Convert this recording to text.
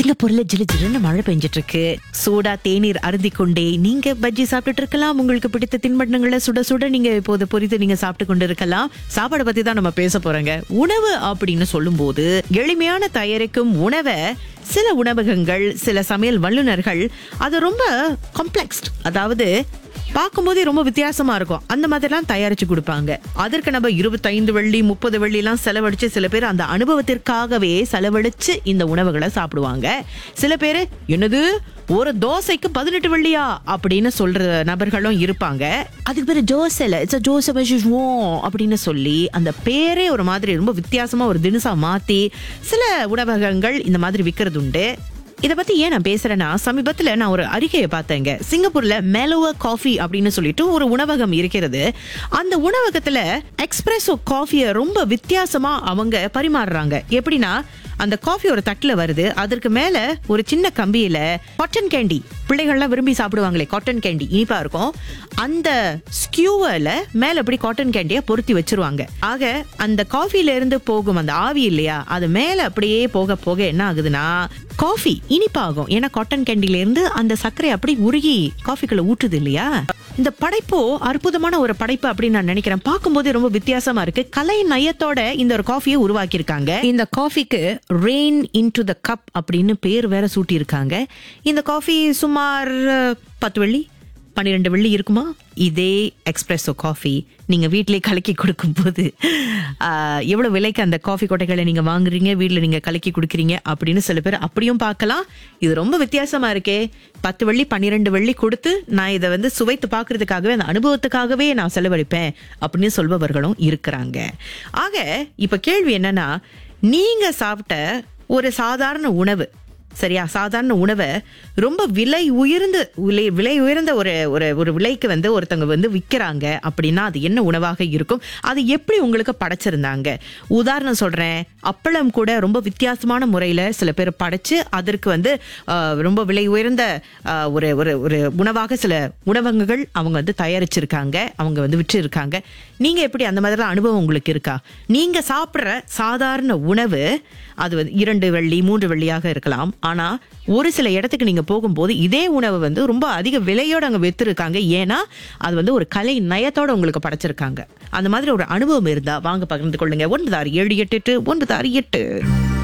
சிங்கப்பூர்ல ஜிலு ஜிலுன்னு மழை பெஞ்சிட்டு இருக்கு. சூடா தேநீர் அருந்தி கொண்டே நீங்க பஜ்ஜி சாப்பிட்டுட்டு இருக்கலாம். உங்களுக்கு பிடித்த தின்பண்டங்களை சுட சுட நீங்க இப்போது பொரித்து நீங்க சாப்பிட்டு கொண்டு இருக்கலாம். சாப்பாடு பத்தி தான் நம்ம பேச போறோங்க. உணவு அப்படின்னு சொல்லும் போது எளிமையான தயாரிக்கும் உணவை சில உணவகங்கள், சில சமையல் வல்லுநர்கள் அது ரொம்ப காம்ப்ளெக்ஸ்ட், அதாவது பார்க்கும்போதே ரொம்ப வித்தியாசமா இருக்கும், அந்த மாதிரிலாம் தயாரிச்சு கொடுப்பாங்க. அதற்கு நம்ம 25 வெள்ளி 30 வெள்ளி எல்லாம் செலவழிச்சு, சில பேர் அந்த அனுபவத்திற்காகவே செலவழிச்சு இந்த உணவுகளை சாப்பிடுவாங்க. சில பேர் என்னது ஒரு தோசைக்கு 18 வெள்ளியா அப்படின்னு சொல்ற நபர்களும் இருப்பாங்க. அதுக்கு பேரு ஜோசைல அப்படின்னு சொல்லி அந்த பேரே ஒரு மாதிரி ரொம்ப வித்தியாசமா ஒரு தினுசா மாத்தி சில உணவகங்கள் இந்த மாதிரி விற்கிறது உண்டு. இதை பத்தி ஏன் நான் பேசுறேன்னா, சமீபத்துல நான் ஒரு அறிக்கையை பார்த்தேங்க. சிங்கப்பூர்ல மெலோவா காஃபி அப்படின்னு சொல்லிட்டு ஒரு உணவகம் இருக்கிறது. அந்த உணவகத்துல எக்ஸ்பிரஸோ காஃபியை ரொம்ப வித்தியாசமா அவங்க பரிமாறுறாங்க. எப்படின்னா, அந்த காஃபி ஒரு தட்டுல வருது, அதற்கு மேல ஒரு சின்ன கம்பியில காட்டன் கேண்டி, பிள்ளைகள்லாம் விரும்பி சாப்பிடுவாங்களே காட்டன் கேண்டி, இனிப்பா இருக்கும், அந்த ஸ்கியூவர்ல மேல அப்படி காட்டன் கேண்டிய பொருத்தி வச்சிருவாங்க. ஆக அந்த காஃபில இருந்து போகும் அந்த ஆவி இல்லையா, அது மேல அப்படியே போக போக என்ன ஆகுதுன்னா காஃபி இனிப்பாகும். ஏன்னா காட்டன் கேண்டில இருந்து அந்த சர்க்கரை அப்படி உருகி காஃபிக்குள்ள ஊற்றுது இல்லையா. இந்த படைப்போ அற்புதமான ஒரு படைப்பு அப்படின்னு நான் நினைக்கிறேன். பார்க்கும்போது ரொம்ப வித்தியாசமா இருக்கு. கலை நயத்தோட இந்த ஒரு காஃபியை உருவாக்கி இருக்காங்க. இந்த காஃபிக்கு ரெயின் இன்டு த கப் அப்படின்னு பேர் வேற சூட்டி இருக்காங்க. இந்த காஃபி சுமார் 10 வெள்ளி 12 வெள்ளி இருக்குமா. இதே எக்ஸ்பிரஸோ காஃபி நீங்க வீட்டிலே கலக்கி கொடுக்கும் போது எவ்வளவு விலைக்கு அந்த காஃபி கொட்டைகளை நீங்க வாங்குறீங்க, வீட்டுல நீங்க கலக்கி கொடுக்குறீங்க அப்படின்னு சில பேர் அப்படியும் பார்க்கலாம். இது ரொம்ப வித்தியாசமா இருக்கே. 10 வெள்ளி 12 வெள்ளி கொடுத்து நான் இதை வந்து சுவைத்து பார்க்கறதுக்காகவே, அந்த அனுபவத்துக்காகவே நான் செலவழிப்பேன் அப்படின்னு சொல்பவர்களும் இருக்கிறாங்க. ஆக இப்ப கேள்வி என்னன்னா, நீங்க சாப்பிட்ட ஒரு சாதாரண உணவு, சரியா, சாதாரண உணவை ரொம்ப விலை உயர்ந்த ஒரு விலைக்கு வந்து ஒருத்தவங்க வந்து விற்கிறாங்க அப்படின்னா அது என்ன உணவாக இருக்கும்? அது எப்படி உங்களுக்கு படைச்சிருந்தாங்க? உதாரணம் சொல்றேன், அப்பளம் கூட ரொம்ப வித்தியாசமான முறையில சில பேர் படைச்சு அதற்கு வந்து ரொம்ப விலை உயர்ந்த ஒரு உணவாக சில உணவகங்கள் அவங்க வந்து தயாரிச்சிருக்காங்க, அவங்க வந்து விற்று இருக்காங்க. நீங்க எப்படி, அந்த மாதிரி அனுபவம் உங்களுக்கு இருக்கா? நீங்க சாப்பிடுற சாதாரண உணவு அது வந்து 2 வெள்ளி 3 வெள்ளியாக இருக்கலாம். ஆனா ஒரு சில இடத்துக்கு நீங்க போகும்போது இதே உணவு வந்து ரொம்ப அதிக விலையோட அங்க வித்திருக்காங்க. ஏன்னா அது வந்து ஒரு கலை நயத்தோட உங்களுக்கு படைச்சிருக்காங்க. அந்த மாதிரி ஒரு அனுபவம் இருந்தா வாங்க பகிர்ந்து கொள்ளுங்க. 9678 968.